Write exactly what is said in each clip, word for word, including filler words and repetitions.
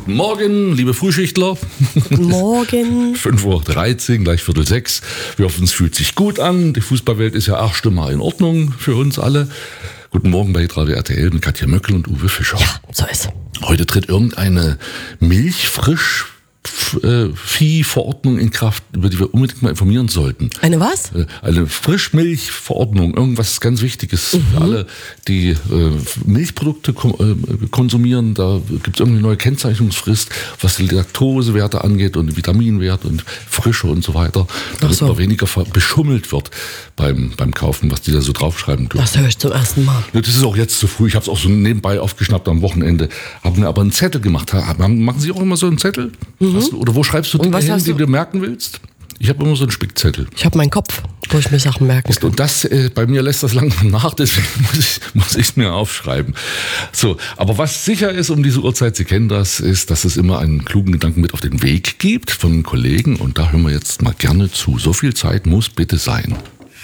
Guten Morgen, liebe Frühschichtler. Guten Morgen. fünf Uhr dreizehn, gleich Viertel sechs. Wir hoffen, es fühlt sich gut an. Die Fußballwelt ist ja erst mal in Ordnung für uns alle. Guten Morgen bei Radio R T L mit Katja Möckel und Uwe Fischer. Ja, so ist. Heute tritt irgendeine Milchfrisch Viehverordnung in Kraft, über die wir unbedingt mal informieren sollten. Eine was? Eine Frischmilchverordnung, irgendwas ganz Wichtiges mhm. für alle, die äh, Milchprodukte kom- äh, konsumieren. Da gibt es irgendeine neue Kennzeichnungsfrist, was die Laktosewerte angeht und Vitaminwert und Frische und so weiter, damit so. man weniger beschummelt wird beim, beim Kaufen, was die da so draufschreiben dürfen. Das höre ich zum ersten Mal. Ja, das ist auch jetzt zu früh. Ich habe es auch so nebenbei aufgeschnappt am Wochenende. Haben mir aber einen Zettel gemacht. Machen Sie auch immer so einen Zettel? Mhm. Du, oder wo schreibst du Dinge hin, die du dir merken willst? Ich habe immer so einen Spickzettel. Ich habe meinen Kopf, wo ich mir Sachen merken kann. Und das, äh, bei mir lässt das langsam nach, deswegen muss ich muss ich es mir aufschreiben. So, aber was sicher ist um diese Uhrzeit, Sie kennen das, ist, dass es immer einen klugen Gedanken mit auf den Weg gibt von Kollegen. Und da hören wir jetzt mal gerne zu. So viel Zeit muss bitte sein.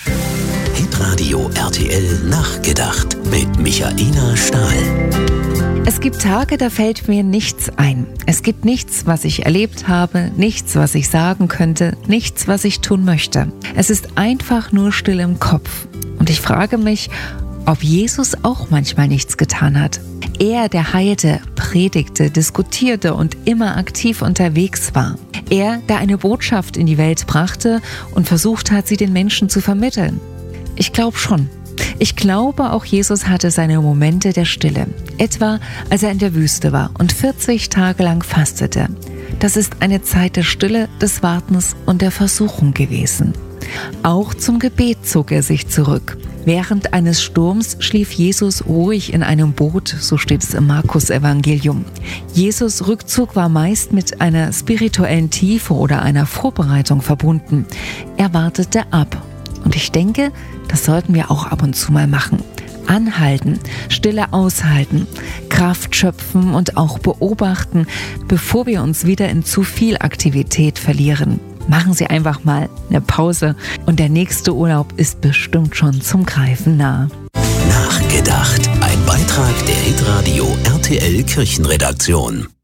Hitradio R T L Nachgedacht mit Michaela Stahl. Es gibt Tage, da fällt mir nichts ein. Es gibt nichts, was ich erlebt habe, nichts, was ich sagen könnte, nichts, was ich tun möchte. Es ist einfach nur still im Kopf. Und ich frage mich, ob Jesus auch manchmal nichts getan hat. Er, der heilte, predigte, diskutierte und immer aktiv unterwegs war. Er, der eine Botschaft in die Welt brachte und versucht hat, sie den Menschen zu vermitteln. Ich glaube schon. Ich glaube, auch Jesus hatte seine Momente der Stille. Etwa, als er in der Wüste war und vierzig Tage lang fastete. Das ist eine Zeit der Stille, des Wartens und der Versuchung gewesen. Auch zum Gebet zog er sich zurück. Während eines Sturms schlief Jesus ruhig in einem Boot, so steht es im Markus-Evangelium. Jesus' Rückzug war meist mit einer spirituellen Tiefe oder einer Vorbereitung verbunden. Er wartete ab. Und ich denke, das sollten wir auch ab und zu mal machen. Anhalten, Stille aushalten, Kraft schöpfen und auch beobachten, bevor wir uns wieder in zu viel Aktivität verlieren. Machen Sie einfach mal eine Pause und der nächste Urlaub ist bestimmt schon zum Greifen nah. Nachgedacht. Ein Beitrag der Hitradio R T L Kirchenredaktion.